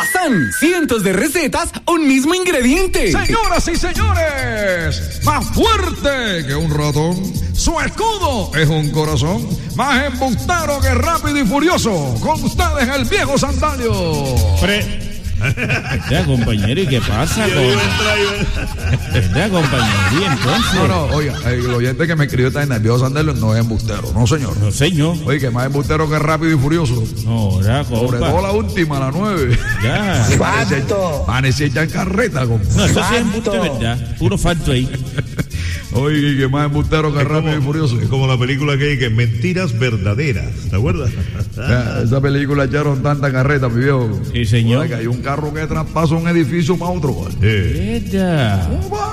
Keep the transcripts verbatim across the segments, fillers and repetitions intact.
Bazán, cientos de recetas, un mismo ingrediente. Señoras y señores, más fuerte que un ratón, su escudo es un corazón, más embustero que Rápido y Furioso. Con ustedes el viejo Sandalio. Pre ¿Verdad, compañero? ¿Y qué pasa? ¿Verdad, compañero? ¿Y entonces? No, no, oiga, el oyente que me escribió está en el viejo Sandalio no es embustero, no señor. No, señor. Oye, que más embustero que Rápido y Furioso. No, ¿verdad, compa? Sobre todo la última, la nueve. Ya. ¡Falto! Manece echan carreta, compa. No, eso sí es embuste, ¿verdad? Puro falto ahí. Oye, que más embustero que Es Rápido como, y Furioso. es como la película que hay que Mentiras Verdaderas, ¿te acuerdas? Ya, esa película echaron tanta carreta, mi viejo. Sí, señor. Oiga, que hay un carro que traspasa un edificio para otro. Eh. ¡Ella!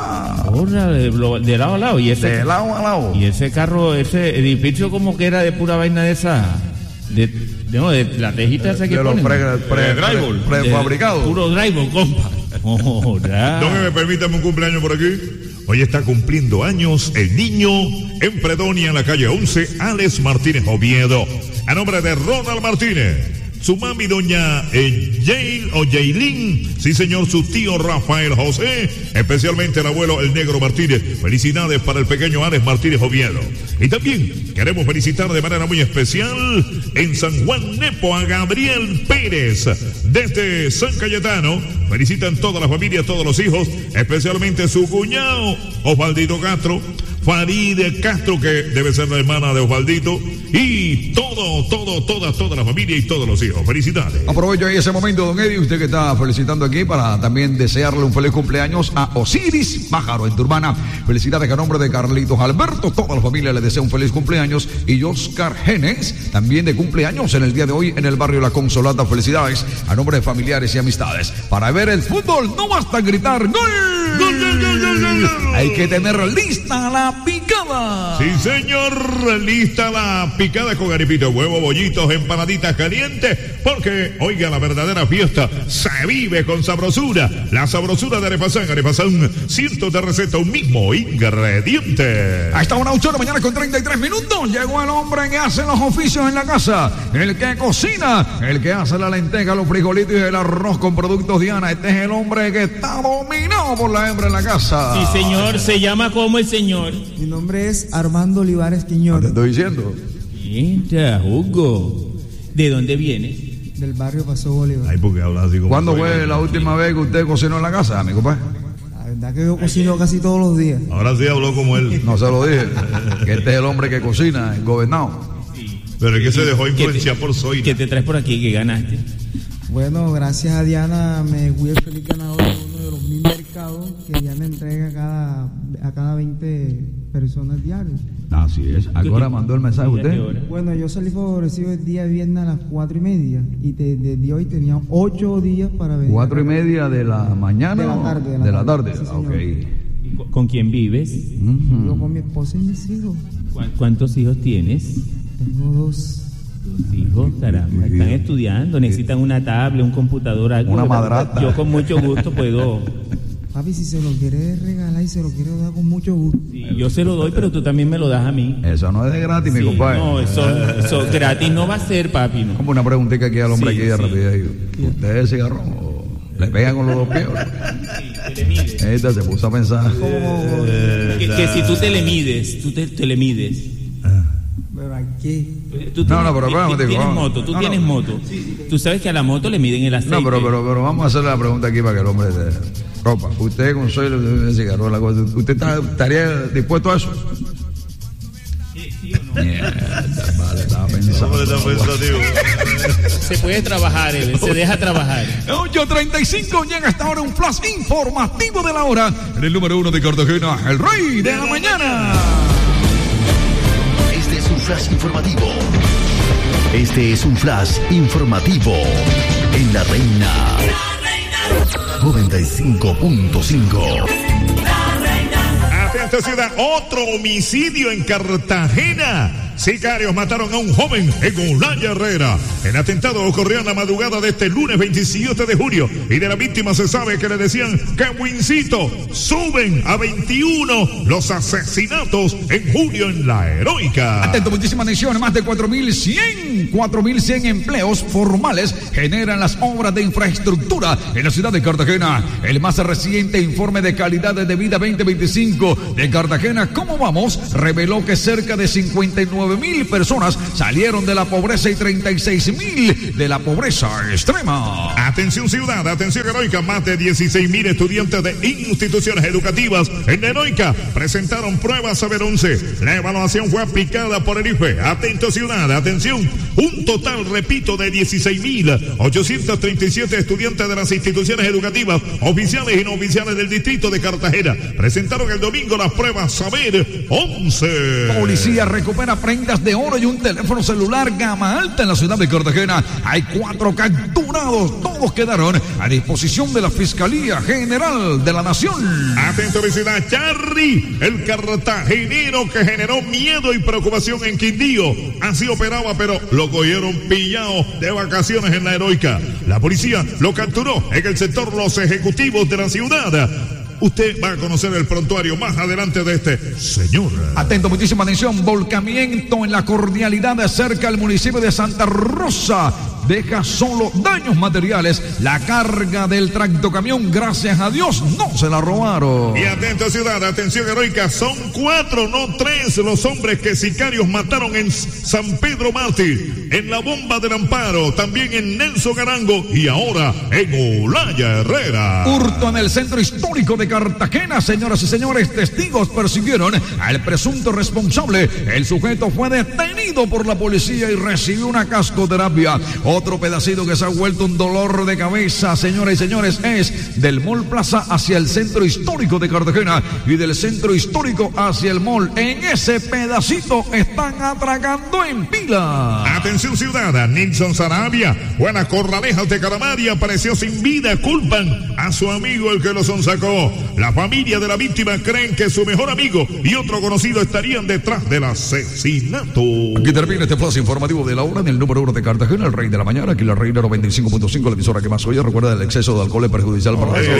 Ahora, de, de lado a lado. ¿Y ese, De lado a lado. y ese carro, ese edificio como que era de pura vaina de esa... De, de, no, de la tejita esa que De los ponen. pre, pre, De pre, drywall. prefabricados. Puro drywall, compa. Oh, ya. No me permítame un cumpleaños por aquí. Hoy está cumpliendo años el niño en Predonia, en la calle once, Alex Martínez Oviedo. A nombre de Ronald Martínez. Su mami, doña eh, Yael o Yailin. Sí, señor, su tío Rafael José. Especialmente el abuelo, el negro Martínez. Felicidades para el pequeño Alex Martínez Oviedo. Y también queremos felicitar de manera muy especial en San Juan Nepo a Gabriel Pérez. Desde San Cayetano. Felicitan toda la familia, todos los hijos. Especialmente su cuñado, Osvaldito Castro. Faride Castro, que debe ser la hermana de Osvaldito, y todo, todo, toda, toda la familia y todos los hijos. Felicidades. Aprovecho ahí ese momento, don Eddie, usted que está felicitando aquí, para también desearle un feliz cumpleaños a Osiris Pájaro en Turbana. Felicidades a nombre de Carlitos Alberto, toda la familia le desea un feliz cumpleaños, y Oscar Genes, también de cumpleaños en el día de hoy en el barrio La Consolata. Felicidades a nombre de familiares y amistades. Para ver el fútbol no basta gritar ¡gol! ¡Gol, gol, gol, gol, gol, gol! Hay que tener lista la picada. Sí, señor, lista la picada con arepito, huevo, bollitos, empanaditas calientes, porque, oiga, la verdadera fiesta se vive con sabrosura. La sabrosura de Arepazán, Arepazán, cientos de recetas, un mismo ingrediente. A esta hora, ocho de la mañana con treinta y tres minutos, llegó el hombre que hace los oficios en la casa, el que cocina, el que hace la lenteja, los frijolitos y el arroz con productos Diana. Este es el hombre que está dominado por la hembra en la casa. Sí, señor, se llama como el señor. Mi nombre es Armando Olivares Quiñones. Te estoy diciendo. Mira, Hugo, ¿de dónde vienes? Del barrio Paso Bolívar. Ay, porque hablas así como... ¿Cuándo fue la última vez que usted cocinó en la casa, mi compadre? La verdad que yo cocino casi todos los días. Ahora sí habló como él. No se lo dije, que este es el hombre que cocina, el gobernado. Pero es que se dejó ¿Qué te- influenciar por Zoila. ¿Qué te traes por aquí? ¿Qué ganaste? Bueno, gracias a Diana me fui el feliz ganador de uno de los mil mercados que Diana entrega a cada, a cada veinte personas diarios. Así es. ¿Ahora mandó el mensaje usted? Bueno, yo salí favorecido el día viernes a las cuatro y media y de- desde hoy tenía ocho días para venir. Cuatro y media de la mañana. De la ¿no? tarde, de la De la tarde. tarde. Sí, Ok. señor. ¿Y con- ¿Con quién vives? Yo con mi esposa y mis hijos. ¿Cu- ¿Cuántos hijos tienes? Tengo dos. Dos hijos, caramba. Están estudiando, necesitan una tablet, un computador, algo. Una madrata. Yo con mucho gusto puedo. Papi, si se lo quiere regalar y se lo quiere dar con mucho gusto. Sí, yo se lo doy, pero tú también me lo das a mí. Eso no es de gratis, mi Sí, compadre. no, eso, eso gratis no va a ser, papi. No. Como una preguntita aquí al hombre Sí, aquí de sí. rapidez. ¿Usted es cigarrón o le pegan con los dos pies? Sí, te le mides. Esta se puso a pensar. Que, que si tú te le mides, tú te, te le mides. Pero aquí. Tú No, tienes, no, pero ti- vamos, ti- digo, tienes vamos. moto, tú No, tienes no. moto. Tú sabes que a la moto le miden el aceite. No, pero, pero, pero vamos a hacer la pregunta aquí para que el hombre se... Ropa, usted con suelo de cigarro, la cosa, ¿usted está- estaría dispuesto a eso? Sí, sí o no. Mierda, vale, estaba pensando. Hombre, está pensativo. Se puede trabajar, él, se deja trabajar. ocho treinta y cinco llega hasta ahora un flash informativo de la hora. En el número uno de Cartagena, el rey de la mañana. Este es un flash informativo. Este es un flash informativo en La Reina. noventa y cinco punto cinco. Atenta ciudad, otro homicidio en Cartagena. Sicarios mataron a un joven en Olaya Herrera. El atentado ocurrió en la madrugada de este lunes veintisiete de junio y de la víctima se sabe que le decían que Wincito. Suben a veintiuno los asesinatos en junio en La Heroica. Atento, muchísima atención. Más de cuatro mil cien, cuatro mil cien empleos formales generan las obras de infraestructura en la ciudad de Cartagena. El más reciente informe de calidad de vida veinte veinticinco de Cartagena, ¿cómo vamos?, reveló que cerca de cincuenta y nueve mil personas salieron de la pobreza y treinta y seis mil de la pobreza extrema. Atención ciudad, atención Heroica, más de dieciséis mil estudiantes de instituciones educativas en la Heroica presentaron pruebas Saber once. La evaluación fue aplicada por el I F E. Atento ciudad, atención, un total, repito, de dieciséis mil ochocientos treinta y siete estudiantes de las instituciones educativas oficiales y no oficiales del distrito de Cartagena presentaron el domingo las pruebas Saber once. Policía recupera prendas de oro y un teléfono celular gama alta en la ciudad de Cartagena. Hay cuatro capturados, todos quedaron a disposición de la Fiscalía General de la Nación. Atento vecindad, Charry, el cartagenero que generó miedo y preocupación en Quindío. Así operaba, pero lo cogieron pillado de vacaciones en La Heroica. La policía lo capturó en el sector Los Ejecutivos de la ciudad. Usted va a conocer el prontuario más adelante de este señor. Atento, muchísima atención. Volcamiento en la Cordialidad cerca al municipio de Santa Rosa. Deja solo daños materiales. La carga del tractocamión, gracias a Dios, no se la robaron. Y atento ciudad, atención Heroica, son cuatro, no tres, los hombres que sicarios mataron en San Pedro Mártir, en la Bomba del Amparo, también en Nelson Arango y ahora en Olaya Herrera. Hurto en el centro histórico de Cartagena, señoras y señores. Testigos persiguieron al presunto responsable. El sujeto fue detenido por la policía y recibió una cascoterapia. Otro pedacito que se ha vuelto un dolor de cabeza, señoras y señores, es del Mall Plaza hacia el centro histórico de Cartagena y del centro histórico hacia el mall. En ese pedacito están atracando en pila. Atención ciudad, Nilson Sarabia, Juana Corralejas de Calamaria apareció sin vida. Culpan a su amigo el que lo sonsacó. La familia de la víctima creen que su mejor amigo y otro conocido estarían detrás del asesinato. Aquí termina este flash informativo de la hora en el número uno de Cartagena, el rey de la mañana, aquí la Reina noventa y cinco punto cinco, la emisora que más oye. Recuerda, el exceso de alcohol es perjudicial para la salud.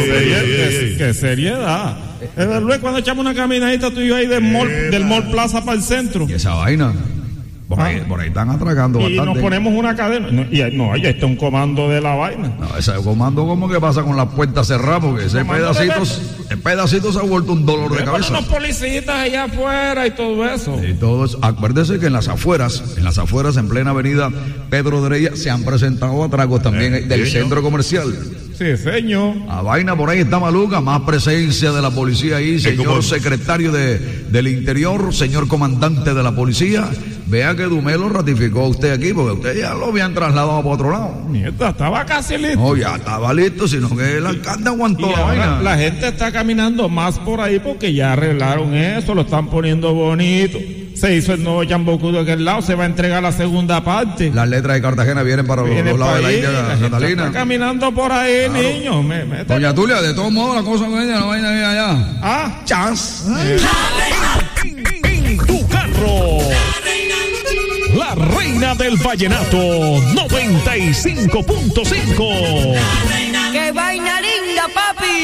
¡Qué seriedad! Luego cuando echamos una caminadita tú y yo ahí del mall, del mall Plaza para el centro. Y esa vaina, por ahí, por ahí están atracando y bastante. nos ponemos una cadena. No, y, no, ahí está un comando de la vaina. No, ese comando, ¿cómo que pasa con las puertas cerradas? Porque ese pedacito, el pedacito se ha vuelto un dolor de cabeza. Unos policías allá afuera y todo eso. Y todo eso. Acuérdese que en las afueras, en las afueras, en plena avenida Pedro de Heredia, se han presentado atracos también eh, del señor. Centro comercial. Sí, señor. La vaina por ahí está maluca, más presencia de la policía ahí, señor secretario de, del Interior, señor comandante de la policía. Vea que Dumé lo ratificó a usted aquí, porque usted ya lo habían trasladado para otro lado. Mierda, estaba casi listo. No, ya estaba listo, sino que el alcalde aguantó y la ahora vaina. La gente está caminando más por ahí porque ya arreglaron eso, lo están poniendo bonito. Se hizo el nuevo Chambocudo de aquel lado, se va a entregar la segunda parte. Las letras de Cartagena vienen para Viene los, los lados para de ahí, la India la Catalina. Está caminando por ahí, claro. Niños. Me, me Doña Tulia, de todos modos, la cosa con ella, la vaina viene allá. Ah, chas. Eh. En tu carro. La reina del vallenato noventa y cinco punto cinco. ¡Qué vaina linda, papi!